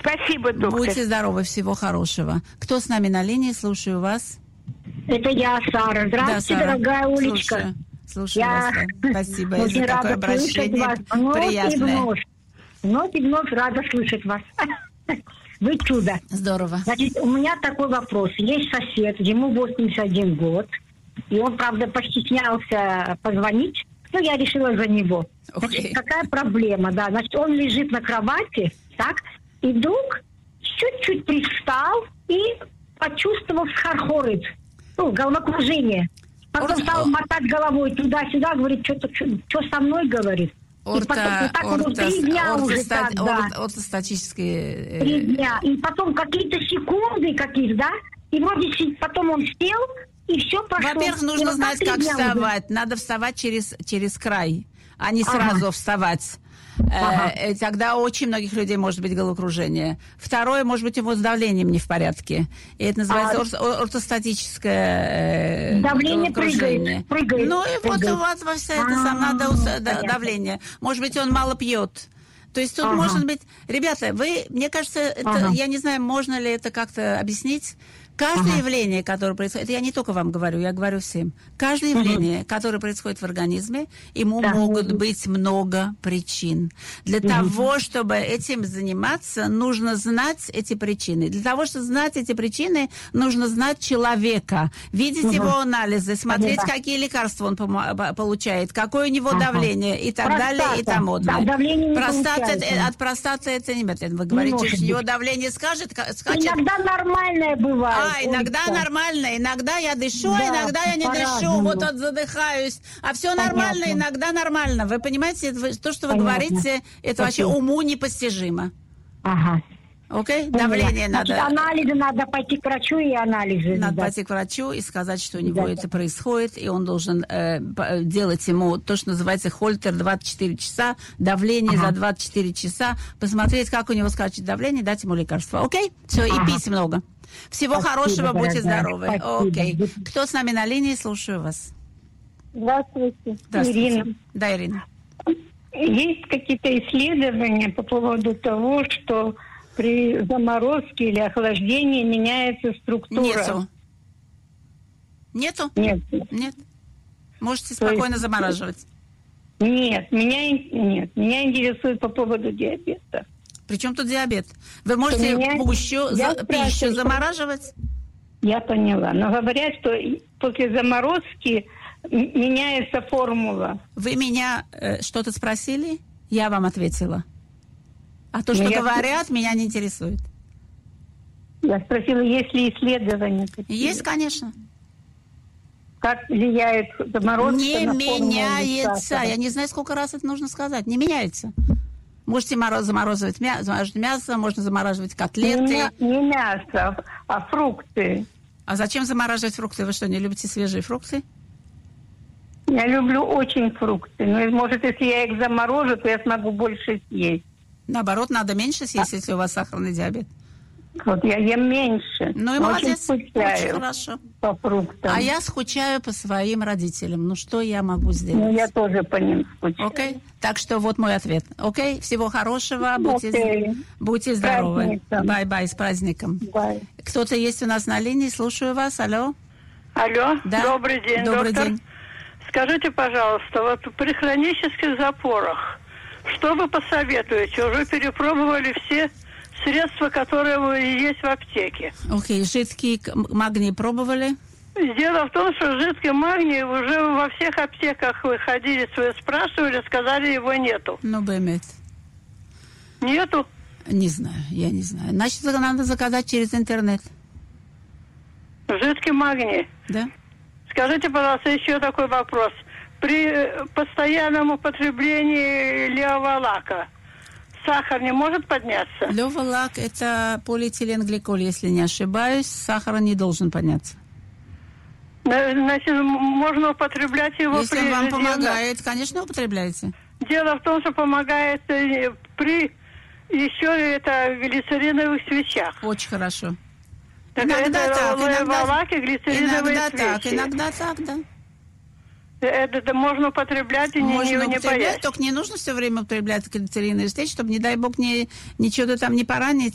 Спасибо, доктор. Будьте здоровы, всего хорошего. Кто с нами на линии? Слушаю вас. Это я, Сара. Здравствуйте, да, Сара. дорогая Олечка. Слушаю вас. Да. Спасибо очень за такое обращение. Приятное. Вновь и вновь рада слышать вас. Вы чудо. Здорово. Значит, у меня такой вопрос. Есть сосед, ему 81 год, и он, правда, постеснялся позвонить, но я решила за него. Значит, какая проблема, да? Значит, он лежит на кровати, так, и вдруг чуть-чуть привстал и почувствовал схархорит, головокружение. Потом стал мотать головой туда-сюда, говорит, что со мной, говорит. Ортостатические... 3 дня. И потом какие-то секунды да? И вроде потом он сел, и все пошло. Во-первых, нужно знать, как вставать. Надо вставать через край, а не сразу вставать. Тогда у очень многих людей может быть головокружение. Второе, может быть, его с давлением не в порядке. И это называется ортостатическое давление головокружение. Прыгает. Ну и вот у вас во все это надо давление. Может быть, он мало пьет. То есть тут может быть... Ребята, мне кажется, я не знаю, можно ли это как-то объяснить. Каждое явление, которое происходит, это я не только вам говорю, я говорю всем. Каждое явление, которое происходит в организме, ему могут быть много причин. Для того, чтобы этим заниматься, нужно знать эти причины. Для того, чтобы знать эти причины, нужно знать человека, видеть его анализы, смотреть, какие лекарства он получает, какое у него давление и так далее и тому подобное. От простаты это не бывает. Вы говорите, что его давление скачет. Иногда нормальное бывает. Иногда нормально, иногда я дышу, иногда я не дышу, вот задыхаюсь. А все нормально, иногда нормально. Вы понимаете, то, что вы говорите, это вообще уму непостижимо. Окей? Давление надо... Анализы надо пойти к врачу и анализы. Надо пойти к врачу и сказать, что у него это происходит, и он должен делать ему то, что называется хольтер 24 часа, давление за 24 часа, посмотреть, как у него скачет давление, дать ему лекарства. Окей? Все, и пить много. Всего хорошего, будьте здоровы. Окей. Кто с нами на линии? Слушаю вас. Здравствуйте. Ирина. Да, Ирина. Есть какие-то исследования по поводу того, что при заморозке или охлаждении меняется структура? Нету? Нет. Можете спокойно замораживать. Нет. Меня интересует по поводу диабета. Причем тут диабет? Вы можете пищу замораживать? Я поняла. Но говорят, что после заморозки меняется формула. Вы меня что-то спросили? Я вам ответила. А то, что говорят, меня не интересует. Я спросила, есть ли исследования? Есть, конечно. Как влияет заморозка не на меняется. Я не знаю, сколько раз это нужно сказать. Не меняется. Можете замораживать мясо, можно замораживать котлеты. Не мясо, а фрукты. А зачем замораживать фрукты? Вы что, не любите свежие фрукты? Я люблю очень фрукты. Но, может, если я их заморожу, то я смогу больше съесть. Наоборот, надо меньше съесть, если у вас сахарный диабет. Вот я ем меньше. Ну и молодец. Очень хорошо. По фруктам. А я скучаю по своим родителям. Ну что я могу сделать? Ну я тоже по ним скучаю. Окей? Так что вот мой ответ. Окей? Всего хорошего. Будьте здоровы. Бай-бай, с праздником. Бай. Кто-то есть у нас на линии? Слушаю вас. Алло. Алло. Да? Добрый день, Добрый доктор. день. Скажите, пожалуйста, вот при хронических запорах, что вы посоветуете? Уже перепробовали все средства, которые есть в аптеке. Окей, жидкий магний пробовали? Дело в том, что жидкий магний уже во всех аптеках вы ходили, спрашивали, сказали, его нету. Ну, бэмет. Нету? Не знаю, я не знаю. Значит, надо заказать через интернет. Жидкий магний? Да. Скажите, пожалуйста, еще такой вопрос. При постоянном употреблении леволака сахар не может подняться? Леволак – это полиэтиленгликоль, если не ошибаюсь. Сахар не должен подняться. Значит, можно употреблять его если при... Если вам помогает, конечно, употребляйте. Дело в том, что помогает при еще это глицериновых свечах. Очень хорошо. Иногда так, иногда так, да. Это можно употреблять и не бояться. Только не нужно все время употреблять глицериновые свечи, чтобы, не дай бог, ничего там не поранить